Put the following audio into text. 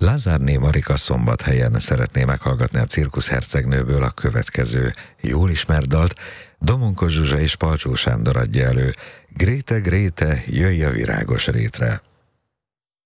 Lázárné Marika Szombathelyen szeretné meghallgatni a Cirkuszhercegnőből a következő jól ismert dalt. Domonkos Zsuzsa és Palcsó Sándor adja elő. Gréte, Gréte, jöjj a virágos rétre!